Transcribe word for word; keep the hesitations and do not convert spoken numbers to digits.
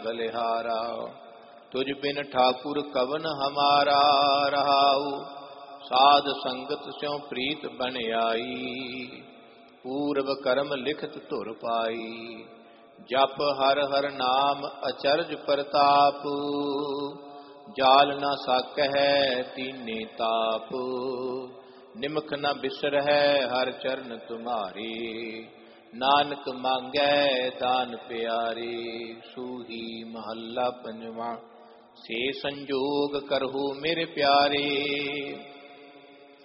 बलिहारा। तुझ बिन ठाकुर कवन हमारा रहाऊ, साध संगत स्यों प्रीत बन आई। पूर्व कर्म लिखत धुर पाई, जप हर हर नाम अचरज प्रताप। जाल न साकहै तीने ताप, निमख न बिसर है हर चरण तुम्हारे। नानक मांगै दान प्यारे, सूही महला पंजवा। से संजोग करहु मेरे प्यारे,